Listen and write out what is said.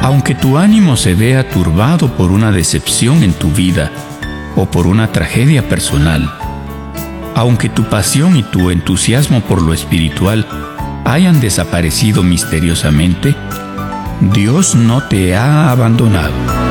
Aunque tu ánimo se vea turbado por una decepción en tu vida o por una tragedia personal, aunque tu pasión y tu entusiasmo por lo espiritual hayan desaparecido misteriosamente, Dios no te ha abandonado.